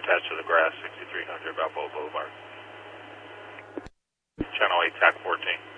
attached to the grass, 6300 Balboa Boulevard. Channel 8, TAC 14.